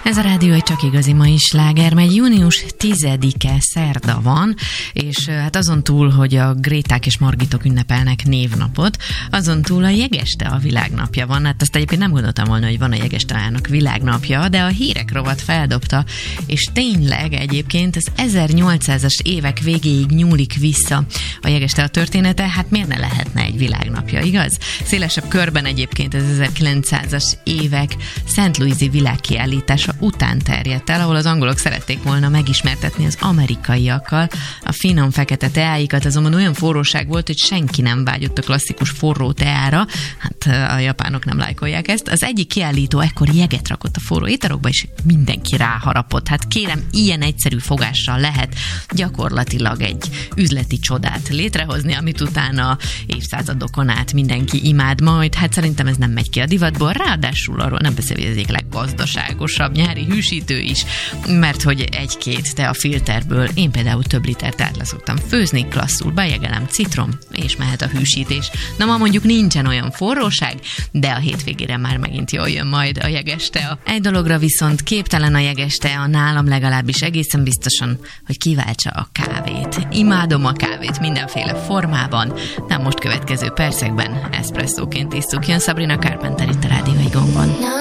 Ez a rádió egy csak igazi mai sláger, mert június 10-e szerda van, és hát azon túl, hogy a Gréták és Margitok ünnepelnek névnapot, azon túl a Jegeste világnapja van. Hát ezt egyébként nem gondoltam volna, hogy van a Jegesteának világnapja, de a hírek rovat feldobta, és tényleg egyébként az 1800-as évek végéig nyúlik vissza a Jegeste története, hát miért ne lehetne egy világnapja, igaz? Szélesebb körben egyébként az 1900-as évek St. Louis-i világkiállítása után terjedt el, ahol az angolok szerették volna megismertetni az amerikaiakkal a finom fekete teáikat, azonban olyan forróság volt, hogy senki nem vágyott a klasszikus forró teára, hát a japánok nem lájkolják ezt. Az egyik kiállító ekkor jeget rakott a forró ételokba, és mindenki ráharapott. Hát kérem, ilyen egyszerű fogással lehet gyakorlatilag egy üzleti csodát létrehozni, amit utána évszázadokon át mindenki imád majd. Hát szerintem ez nem megy ki a divatból, ráadásul arról nem beszél, hogy ez egyik leggazdaságosabb nyári hűsítő is, mert hogy egy-két teafilterből én például több litert át leszoktam főzni, klasszul bejegelem, citrom, és mehet a hűsítés. Na ma mondjuk nincsen olyan forróság, de a hétvégére már megint jól jön majd a Jegeste. Egy dologra viszont képtelen a Jegeste, nálam legalábbis egészen biztosan, hogy kiváltsa a kávét. Imádom a kávét mindenféle formában, nem most következő percekben eszpresszóként isszuk. Jön Sabrina Carpenter itt a Rádió Igonban.